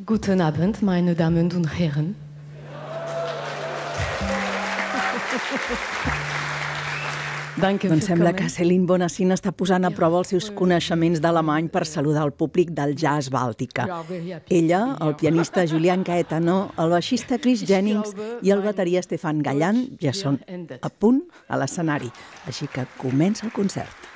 Guten Abend, meine Damen und Herren. Doncs sembla que Céline Bonassine està posant a prova els seus coneixements d'alemany per saludar el públic del Jazz Bàltica. Ella, el pianista Julian Caetano, el baixista Chris Jennings i el bateria Stefan Gallant ja són a punt a l'escenari. Així que comença el concert.